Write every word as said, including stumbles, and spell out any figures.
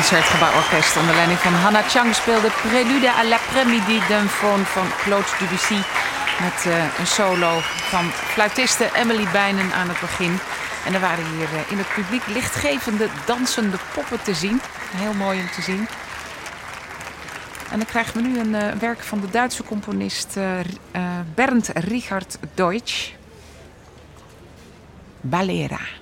Concertgebouworkest onder leiding van Hannah Chang speelde Prélude à l'après-midi d'un faune van Claude Debussy. Met uh, een solo van fluitiste Emily Bijnen aan het begin. En er waren hier uh, in het publiek lichtgevende dansende poppen te zien. Heel mooi om te zien. En dan krijgen we nu een uh, werk van de Duitse componist uh, uh, Bernd Richard Deutsch. Ballera.